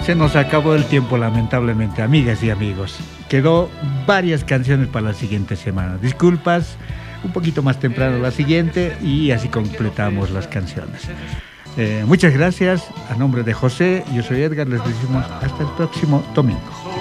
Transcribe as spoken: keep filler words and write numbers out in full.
Se nos acabó el tiempo, lamentablemente, amigas y amigos. Quedó varias canciones para la siguiente semana. Disculpas, un poquito más temprano la siguiente y así completamos las canciones. Eh, muchas gracias. A nombre de José, yo soy Edgar, les decimos hasta el próximo domingo.